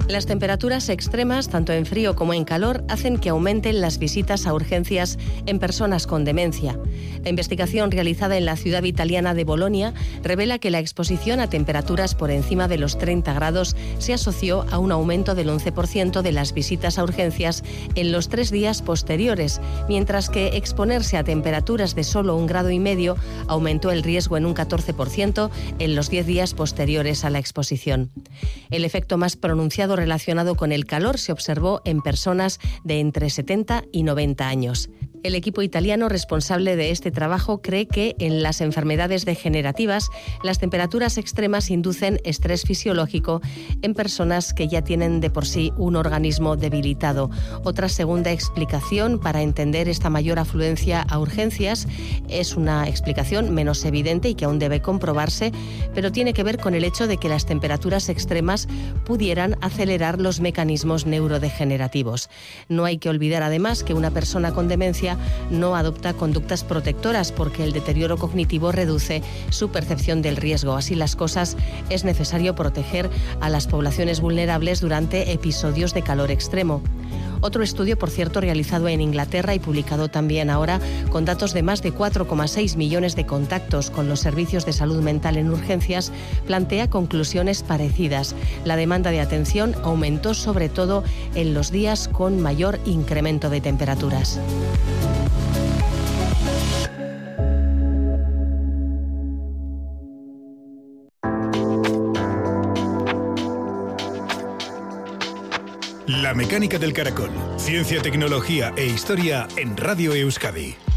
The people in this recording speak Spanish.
Las temperaturas extremas, tanto en frío como en calor, hacen que aumenten las visitas a urgencias en personas con demencia. La investigación realizada en la ciudad italiana de Bolonia revela que la exposición a temperaturas por encima de los 30 grados se asoció a un aumento del 11% de las visitas a urgencias en los 3 días posteriores, mientras que exponerse a temperaturas de solo 1,5 grados aumentó el riesgo en un 14% en los 10 días posteriores a la exposición. El efecto más pronunciado relacionado con el calor se observó en personas de entre 70 y 90 años. El equipo italiano responsable de este trabajo cree que en las enfermedades degenerativas las temperaturas extremas inducen estrés fisiológico en personas que ya tienen de por sí un organismo debilitado. Otra segunda explicación para entender esta mayor afluencia a urgencias es una explicación menos evidente y que aún debe comprobarse, pero tiene que ver con el hecho de que las temperaturas extremas pudieran acelerar los mecanismos neurodegenerativos. No hay que olvidar además que una persona con demencia no adopta conductas protectoras porque el deterioro cognitivo reduce su percepción del riesgo. Así las cosas, es necesario proteger a las poblaciones vulnerables durante episodios de calor extremo. Otro estudio, por cierto, realizado en Inglaterra y publicado también ahora, con datos de más de 4,6 millones de contactos con los servicios de salud mental en urgencias, plantea conclusiones parecidas. La demanda de atención aumentó sobre todo en los días con mayor incremento de temperaturas. La mecánica del caracol. Ciencia, tecnología e historia en Radio Euskadi.